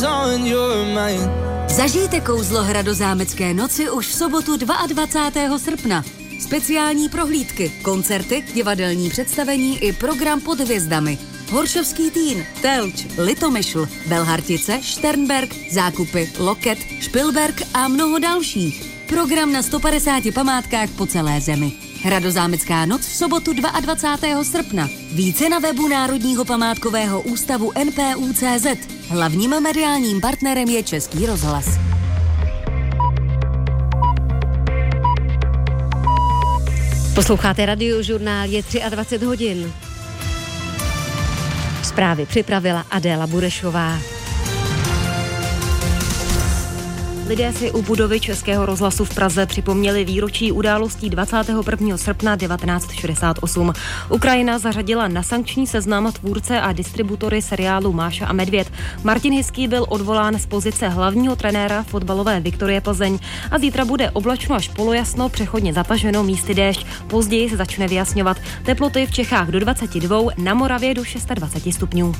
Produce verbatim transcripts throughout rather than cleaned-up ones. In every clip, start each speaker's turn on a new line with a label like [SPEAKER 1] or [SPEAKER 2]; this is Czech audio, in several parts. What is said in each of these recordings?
[SPEAKER 1] Zažijte kouzlo Hradozámecké noci už v sobotu dvacátého druhého srpna. Speciální prohlídky, koncerty, divadelní představení i program pod hvězdami. Horšovský Týn, Telč, Litomyšl, Belhartice, Šternberk, Zákupy, Loket, Špilberk a mnoho dalších. Program na sto padesáti památkách po celé zemi. Hradozámecká noc v sobotu dvacátého druhého srpna. Více na webu Národního památkového ústavu N P U tečka cé zet. Hlavním mediálním partnerem je Český rozhlas.
[SPEAKER 2] Posloucháte Radiožurnál, je dvacet tři hodin. Zprávy připravila Adéla Burešová. Lidé si u budovy Českého rozhlasu v Praze připomněli výročí událostí dvacátého prvního srpna devatenáct šedesát osm. Ukrajina zařadila na sankční seznam tvůrce a distributory seriálu Máša a Medvěd. Martin Hiský byl odvolán z pozice hlavního trenéra fotbalové Viktorie Plzeň a zítra bude oblačno až polojasno, přechodně zataženo, místy déšť. Později se začne vyjasňovat. Teploty v Čechách do dvacet dva, na Moravě do dvacet šest stupňů.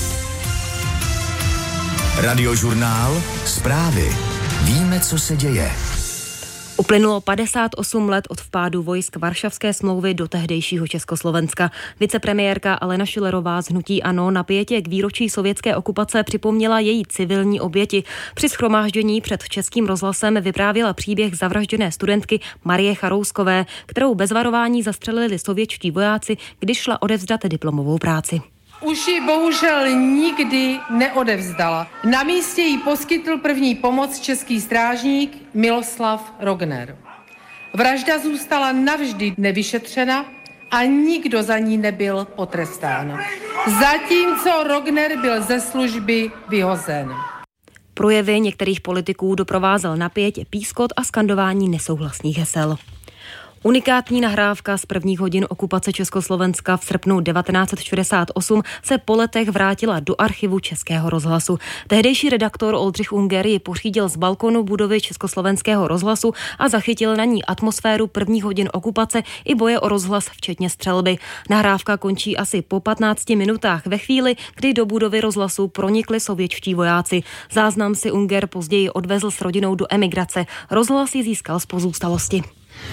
[SPEAKER 3] Radiožurnál, zprávy. Víme, co se děje.
[SPEAKER 2] Uplynulo padesát osm let od vpádu vojsk Varšavské smlouvy do tehdejšího Československa. Vicepremiérka Alena Schillerová z hnutí ANO na pietě k výročí sovětské okupace připomněla její civilní oběti. Při shromáždění před Českým rozhlasem vyprávěla příběh zavražděné studentky Marie Charouskové, kterou bez varování zastřelili sovětští vojáci, když šla odevzdat diplomovou práci.
[SPEAKER 4] Už ji bohužel nikdy neodevzdala. Na místě jí poskytl první pomoc český strážník Miloslav Rogner. Vražda zůstala navždy nevyšetřena a nikdo za ní nebyl potrestán. Zatímco Rogner byl ze služby vyhozen.
[SPEAKER 2] Projevy některých politiků doprovázel napětě pískot a skandování nesouhlasných hesel. Unikátní nahrávka z prvních hodin okupace Československa v srpnu devatenáct šedesát osm se po letech vrátila do archivu Českého rozhlasu. Tehdejší redaktor Oldřich Unger ji pořídil z balkonu budovy Československého rozhlasu a zachytil na ní atmosféru prvních hodin okupace i boje o rozhlas, včetně střelby. Nahrávka končí asi po patnácti minutách ve chvíli, kdy do budovy rozhlasu pronikli sovětští vojáci. Záznam si Unger později odvezl s rodinou do emigrace. Rozhlas ji získal z pozůstalosti.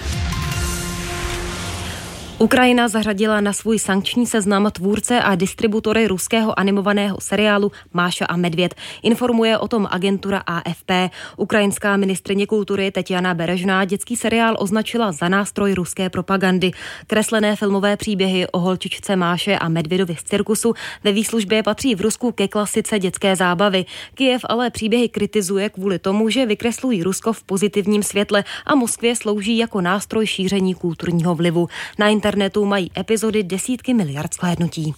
[SPEAKER 2] Ukrajina zařadila na svůj sankční seznam tvůrce a distributory ruského animovaného seriálu Máša a Medvěd. Informuje o tom agentura A F P. Ukrajinská ministryně kultury Tetiana Berežná dětský seriál označila za nástroj ruské propagandy. Kreslené filmové příběhy o holčičce Máše a Medvědovi z cirkusu ve výslužbě patří v Rusku ke klasice dětské zábavy. Kyjev ale příběhy kritizuje kvůli tomu, že vykreslují Rusko v pozitivním světle a Moskvě slouží jako nástroj šíření kulturního vlivu. Na internetu mají epizody desítky miliard shlédnutí.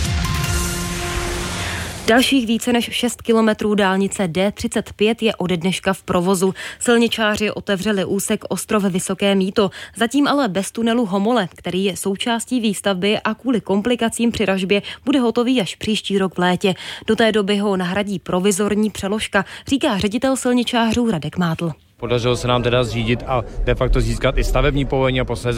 [SPEAKER 2] Dalších více než šest kilometrů dálnice D třicet pět je ode dneška v provozu. Silničáři otevřeli úsek Ostrov Vysoké Mýto, zatím ale bez tunelu Homole, který je součástí výstavby a kvůli komplikacím při ražbě bude hotový až příští rok v létě. Do té doby ho nahradí provizorní přeložka, říká ředitel silničářů Radek Mátl.
[SPEAKER 5] Podařilo se nám teda zřídit a de facto získat i stavební povolení a posléze